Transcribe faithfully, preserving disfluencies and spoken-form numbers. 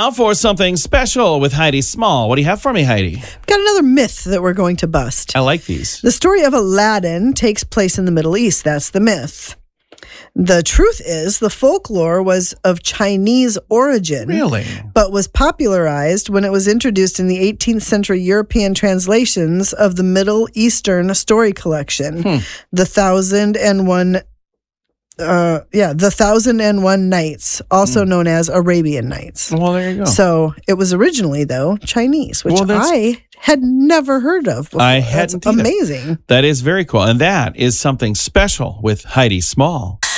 now for something special with Heidi Small. What do you have for me, Heidi? Got another myth that we're going to bust. I like these. The story of Aladdin takes place in the Middle East. That's the myth. The truth is the folklore was of Chinese origin. Really? But was popularized when it was introduced in the eighteenth century European translations of the Middle Eastern story collection, hmm. The Thousand and One Uh, yeah, The Thousand and One Nights, also mm. known as Arabian Nights. Well, there you go. So it was originally, though, Chinese, which well, I had never heard of before. I hadn't That's either. Amazing. That is very cool. And that is something special with Heidi Small.